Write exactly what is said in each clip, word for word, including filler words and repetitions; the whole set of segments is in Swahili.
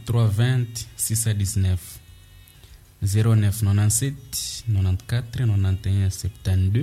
quarante-trois vingt six cent dix-neuf zéro neuf quatre-vingt-sept quatre-vingt-quatorze quatre-vingt-onze soixante-douze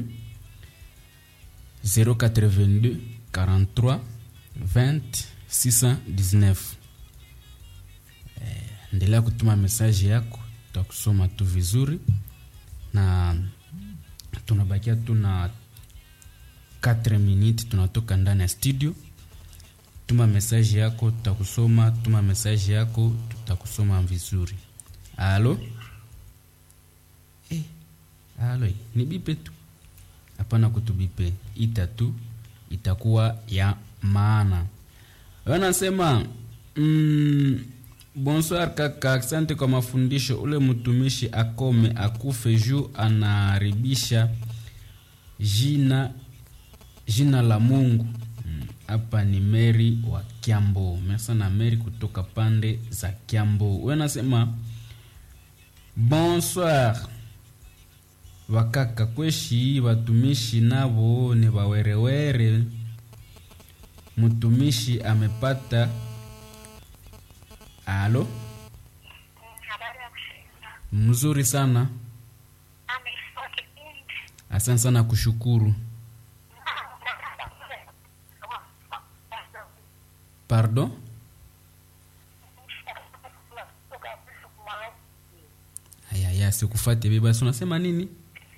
zéro quatre-vingt-deux quarante-trois vingt six cent dix-neuf. Eh, endelea kutuma message yako, tutakusoma tu vizuri, na tunabakia tuna quatre minutes tunatoka ndani ya studio. Tuma message yako tutakusoma, tuma message yako tutakusoma vizuri. Halo? Eh, halo, ni bipe tu. Hapana kutubipe, ita tu, itakuwa ya maana. Wanasema mm, bonsoir kaka, asante kwa mafundisho. Ule mtumishi akome akufe juu anaharibisha jina jina la Mungu. Hapa mm, ni Mary wa Kiambo. Merci na Mary kutoka pande za Kiambo. Wanasema bonsoir wakaka, kweshi watumishi nabo ni wawerewere. Mtumishi amepata. Halo? Mzuri sana. Asante sana, kushukuru. Pardon? Aya ya sikufate biba, unasema nini?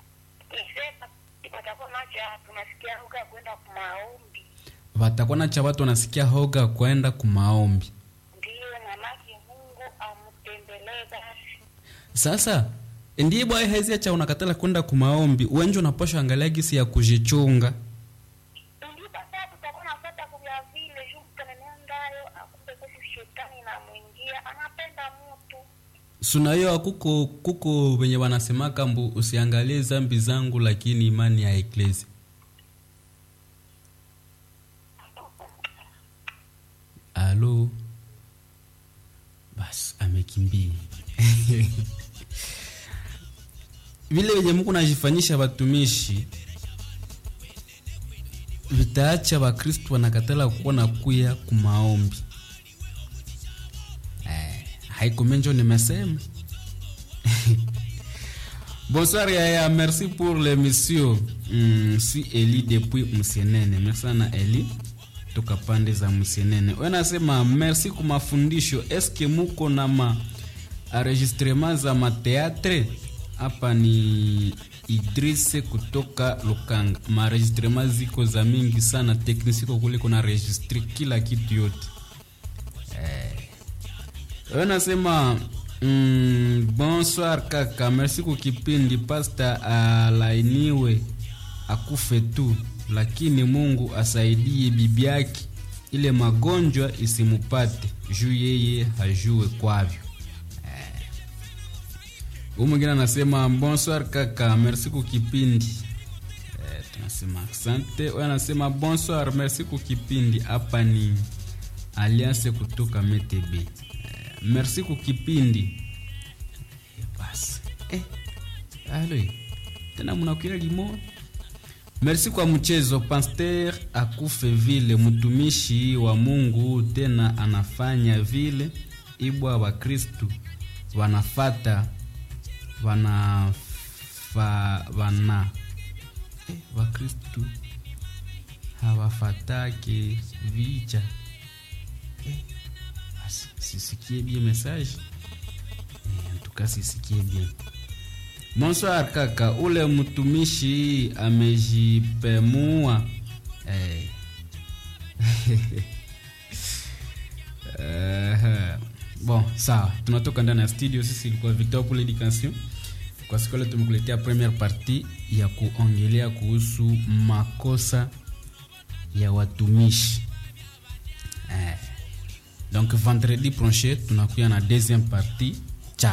Watakuwa na cha watu wanasikia hoga kwenda kumaombi. Ndio mamake Mungu amtembeleza. Sasa ndiye bwana haizia cha unakatala kwenda kumaombi, uenje unaposha angalia gisi ya kujichunga. Ndio baba tutakuwa napata kwa vile juu kanendayo akumbe kwa shetani na mwingia anapenda mtu. Suna hiyo kuko kuko wenye wanasema kambu usiangalie zambi zangu lakini imani ya eklezi. Halo? Bas amekimbia. Vile wenye Mungu anajifanyisha watumishi vitaacha wa Kristo wanakatala kuona kuya kumaombi. Eh, haiko menjo nimesema. Bonsoir Yaya, merci pour l'émission. Mm, si Eli depuis Msienene. Merci sana Eli. Toka pande za Msienene. Wewe nasema merci kwa mafundisho. Eske muko na ma enregistrement za mateatre? Hapa ni Idrisse kutoka Lukanga. Ma enregistrement ziko za mingi sana, teknisiko kule kuna registre kila kitu yote. Eh. Wewe nasema mm, bonsoir kaka, merci kwa kipindi. Pastor alainiwe akufe tu, lakini Mungu asaidie bibi yake ile magonjwa isimupate juu yeye hajue kwavyo. Eh. Umwingine anasema bonsoir kaka, merci kwa kipindi. Eh, tunasema asante. Wewe anasema bonsoir, merci kwa kipindi. Hapa ni Alliance kutoka M T B. Eh, merci kwa kipindi. Eh, basi. Eh. Halo. Tena mnakuira limo. Merci kwa mchezo. Pastor akufe vile mtumishi wa Mungu tena anafanya vile ibwa wa Kristo wanafata wanafa wana eh, wa Kristo hawafataki vicha. Eh, sisikie bien message. Eh, en tout cas sisikie bien. Bonsoir kaka, ule mtumishi amejipemua. Eh. uh, bon, sawa. Tunatoka ndani ya studio, sisi ilikuwa Victor pour l'éducation. Kwa siku leo tumekuletea première partie ya kuongelea kuhusu makosa ya watumishi. Eh. Donc vendredi prochain tunakuja na deuxième partie